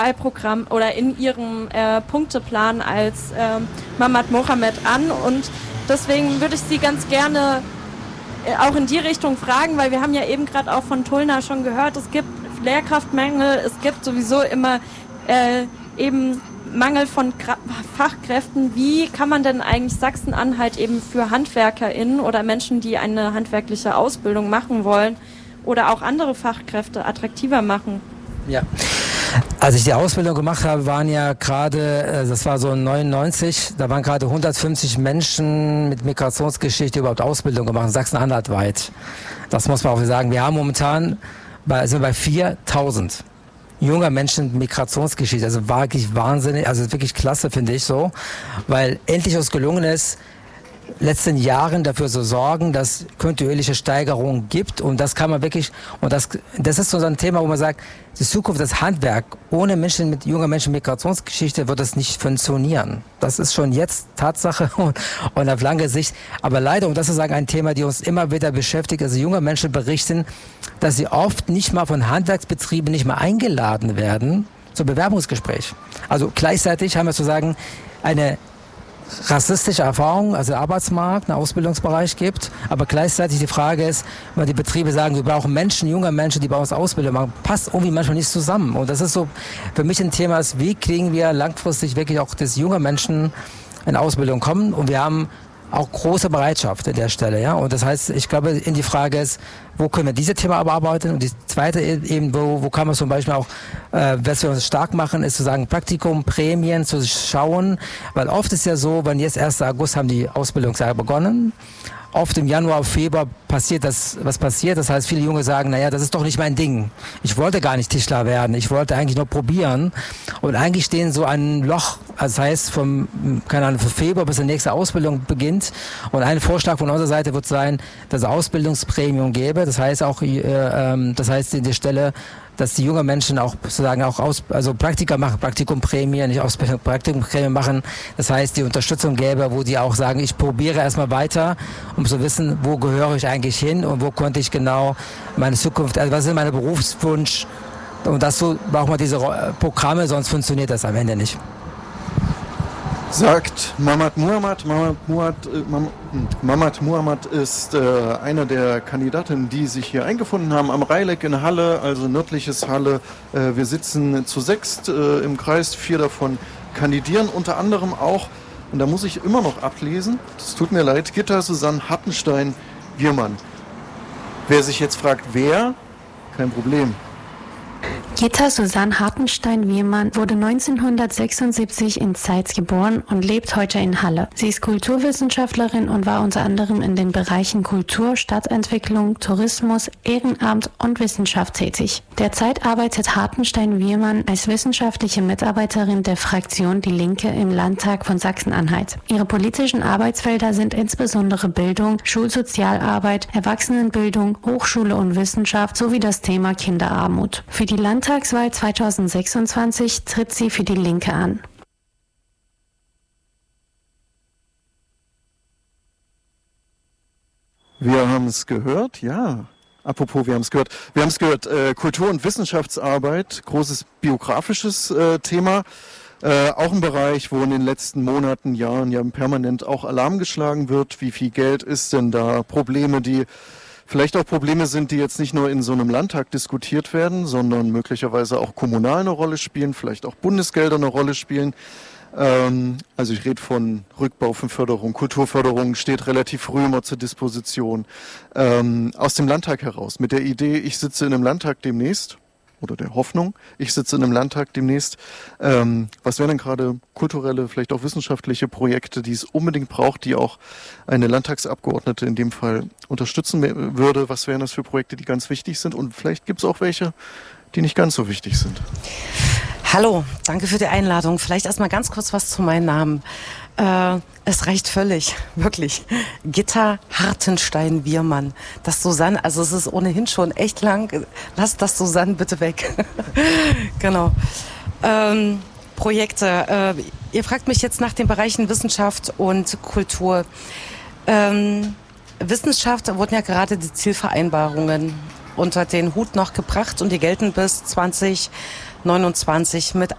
Wahlprogramm oder in ihrem Punkteplan als Mamad Mohammed an. Und deswegen würde ich Sie ganz gerne auch in die Richtung fragen, weil wir haben ja eben gerade auch von Tulna schon gehört, es gibt Lehrkraftmängel, es gibt sowieso immer eben Mangel von Fachkräften. Wie kann man denn eigentlich Sachsen-Anhalt eben für HandwerkerInnen oder Menschen, die eine handwerkliche Ausbildung machen wollen oder auch andere Fachkräfte attraktiver machen? Ja. Als ich die Ausbildung gemacht habe, waren ja gerade, das war so 99, da waren gerade 150 Menschen mit Migrationsgeschichte überhaupt Ausbildung gemacht, Sachsen-Anhalt weit. Das muss man auch sagen. Wir haben momentan sind bei 4000 junger Menschen mit Migrationsgeschichte. Also wirklich wahnsinnig, also wirklich klasse, finde ich so, weil endlich uns gelungen ist, letzten Jahren dafür zu sorgen, dass kontinuierliche Steigerungen gibt, und das kann man wirklich, und das ist so ein Thema, wo man sagt, die Zukunft des Handwerk ohne junger Menschen mit Migrationsgeschichte wird das nicht funktionieren. Das ist schon jetzt Tatsache und auf lange Sicht, aber leider, und das ist ein Thema, die uns immer wieder beschäftigt, also junge Menschen berichten, dass sie oft nicht mal von Handwerksbetrieben nicht mal eingeladen werden zum Bewerbungsgespräch. Also gleichzeitig haben wir sozusagen eine rassistische Erfahrung, also Arbeitsmarkt, einen Ausbildungsbereich gibt, aber gleichzeitig die Frage ist, wenn die Betriebe sagen, wir brauchen junge Menschen, die bei uns Ausbildung machen, passt irgendwie manchmal nicht zusammen. Und das ist so für mich ein Thema, wie kriegen wir langfristig wirklich auch, dass junge Menschen in Ausbildung kommen, und wir haben auch große Bereitschaft an der Stelle, ja. Und das heißt, ich glaube, in die Frage ist, wo können wir diese Themen bearbeiten? Und die zweite eben, wo kann man zum Beispiel auch, was wir uns stark machen, ist zu sagen, Praktikum, Prämien zu schauen, weil oft ist ja so, wenn jetzt 1. August haben die Ausbildungsjahre begonnen, oft im Januar, Februar passiert das, was passiert. Das heißt, viele Junge sagen, naja, das ist doch nicht mein Ding. Ich wollte gar nicht Tischler werden. Ich wollte eigentlich nur probieren. Und eigentlich stehen so ein Loch, also das heißt, von Februar bis die nächste Ausbildung beginnt. Und ein Vorschlag von unserer Seite wird sein, dass es Ausbildungsprämium gäbe. Das heißt auch, in der Stelle, dass die jungen Menschen auch sozusagen auch Praktika machen, Praktikumprämie, nicht Ausbildung, Praktikumprämie machen. Das heißt, die Unterstützung gäbe, wo die auch sagen, ich probiere erstmal weiter, um zu wissen, wo gehöre ich eigentlich hin und wo konnte ich genau meine Zukunft, also was ist mein Berufswunsch. Und dazu braucht man diese Programme, sonst funktioniert das am Ende nicht. Sagt Mamad Mohammed. Mamad Mohammed ist einer der Kandidatinnen, die sich hier eingefunden haben am Rheileck in Halle, also nördliches Halle. Wir sitzen zu 6 im Kreis, 4 davon kandidieren, unter anderem auch, und da muss ich immer noch ablesen, es tut mir leid, Gitta Susanne Hartenstein-Wiermann. Wer sich jetzt fragt, wer, kein Problem. Gitta Susanne Hartenstein-Wiermann wurde 1976 in Zeitz geboren und lebt heute in Halle. Sie ist Kulturwissenschaftlerin und war unter anderem in den Bereichen Kultur, Stadtentwicklung, Tourismus, Ehrenamt und Wissenschaft tätig. Derzeit arbeitet Hartenstein-Wiermann als wissenschaftliche Mitarbeiterin der Fraktion Die Linke im Landtag von Sachsen-Anhalt. Ihre politischen Arbeitsfelder sind insbesondere Bildung, Schulsozialarbeit, Erwachsenenbildung, Hochschule und Wissenschaft sowie das Thema Kinderarmut. Für die Landtagswahl 2026 tritt sie für die Linke an. Wir haben es gehört, ja. Apropos, wir haben es gehört. Wir haben es gehört, Kultur- und Wissenschaftsarbeit, großes biografisches Thema. Auch ein Bereich, wo in den letzten Monaten, Jahren ja permanent auch Alarm geschlagen wird. Wie viel Geld ist denn da? Probleme, die vielleicht auch Probleme sind, die jetzt nicht nur in so einem Landtag diskutiert werden, sondern möglicherweise auch kommunal eine Rolle spielen, vielleicht auch Bundesgelder eine Rolle spielen. Also ich rede von Rückbau von Förderung, Kulturförderung steht relativ früh immer zur Disposition. Aus dem Landtag heraus, mit der Idee, ich sitze in einem Landtag demnächst, oder der Hoffnung, ich sitze in einem Landtag demnächst. Was wären denn gerade kulturelle, vielleicht auch wissenschaftliche Projekte, die es unbedingt braucht, die auch eine Landtagsabgeordnete in dem Fall unterstützen würde? Was wären das für Projekte, die ganz wichtig sind? Und vielleicht gibt es auch welche, die nicht ganz so wichtig sind. Hallo, danke für die Einladung. Vielleicht erstmal ganz kurz was zu meinem Namen. Es reicht völlig, wirklich. Gitta Hartenstein-Wiermann. Das Susanne, also es ist ohnehin schon echt lang. Lass das Susanne bitte weg. Genau. Projekte. Ihr fragt mich jetzt nach den Bereichen Wissenschaft und Kultur. Wissenschaft wurden ja gerade die Zielvereinbarungen unter den Hut noch gebracht und die gelten bis 2029 mit